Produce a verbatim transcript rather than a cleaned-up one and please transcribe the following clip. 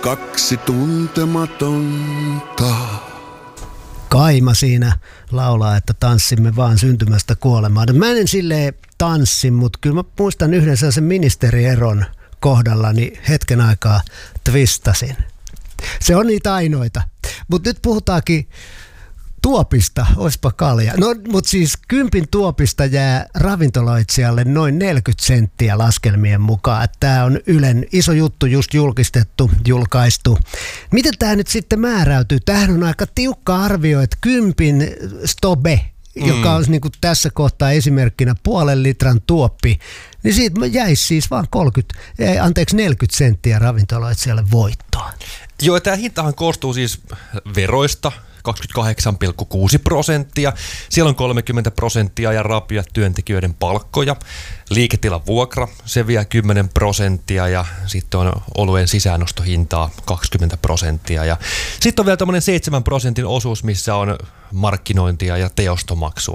kaksi tuntematonta. Kaima siinä laulaa, että tanssimme vaan syntymästä kuolemaan. Mä en silleen tanssi, mutta kyllä mä muistan yhden sellaisen ministerieron kohdalla, niin hetken aikaa twistasin. Se on niitä ainoita. Mutta nyt puhutaankin tuopista, oispa kalja. No, mutta siis kympin tuopista jää ravintoloitsijalle noin neljäkymmentä senttiä laskelmien mukaan. Tämä on Ylen iso juttu, just julkistettu, julkaistu. Miten tämä nyt sitten määräytyy? Tämähän on aika tiukka arvio, että kympin stobe, mm. joka on niin kuin tässä kohtaa esimerkkinä puolen litran tuoppi, niin siitä jäisi siis vaan kolmekymmentä, anteeksi neljäkymmentä senttiä ravintoloitsijalle voittoa. Joo, tämä hintahan koostuu siis veroista, kaksikymmentäkahdeksan pilkku kuusi prosenttia. Siellä on kolmekymmentä prosenttia ja rapia työntekijöiden palkkoja. Liiketilan vuokra, se vie kymmenen prosenttia ja sitten on oluen sisäänostohintaa kaksikymmentä prosenttia. Ja sitten on vielä tämmöinen seitsemän prosentin osuus, missä on markkinointia ja teostomaksua.